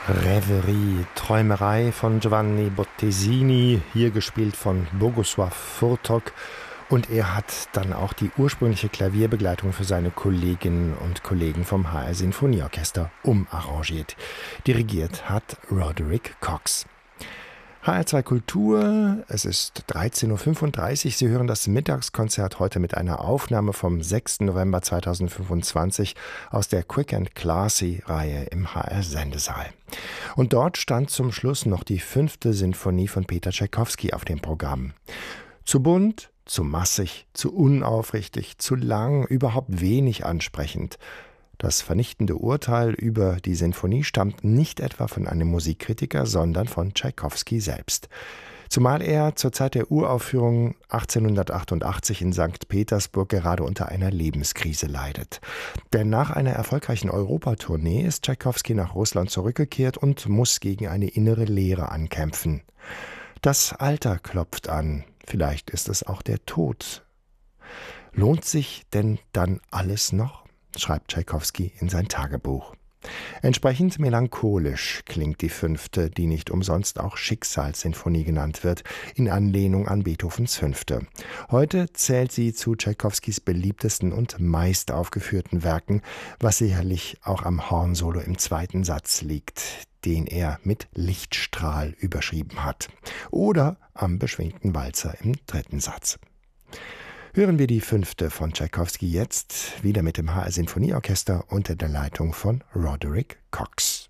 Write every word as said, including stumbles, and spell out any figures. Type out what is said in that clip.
Rêverie, Träumerei von Giovanni Bottesini, hier gespielt von Bogusław Furtok. Und er hat dann auch die ursprüngliche Klavierbegleitung für seine Kolleginnen und Kollegen vom H R Sinfonieorchester umarrangiert. Dirigiert hat Roderick Cox. H R zwei Kultur, es ist dreizehn Uhr fünfunddreißig. Sie hören das Mittagskonzert heute mit einer Aufnahme vom sechsten November zweitausendfünfundzwanzig aus der Quick and Classy-Reihe im H R-Sendesaal. Und dort stand zum Schluss noch die fünfte Sinfonie von Peter Tschaikowski auf dem Programm. Zu bunt, zu massig, zu unaufrichtig, zu lang, überhaupt wenig ansprechend. Das vernichtende Urteil über die Sinfonie stammt nicht etwa von einem Musikkritiker, sondern von Tschaikowski selbst. Zumal er zur Zeit der Uraufführung achtzehnhundertachtundachtzig in Sankt Petersburg gerade unter einer Lebenskrise leidet. Denn nach einer erfolgreichen Europatournee ist Tschaikowski nach Russland zurückgekehrt und muss gegen eine innere Leere ankämpfen. Das Alter klopft an, vielleicht ist es auch der Tod. Lohnt sich denn dann alles noch? Schreibt Tschaikowski in sein Tagebuch. Entsprechend melancholisch klingt die fünfte, die nicht umsonst auch Schicksalssinfonie genannt wird, in Anlehnung an Beethovens fünfte. Heute zählt sie zu Tschaikowskis beliebtesten und meist aufgeführten Werken, was sicherlich auch am Hornsolo im zweiten Satz liegt, den er mit Lichtstrahl überschrieben hat. Oder am beschwingten Walzer im dritten Satz. Hören wir die fünfte von Tschaikowski jetzt, wieder mit dem H R Sinfonieorchester unter der Leitung von Roderick Cox.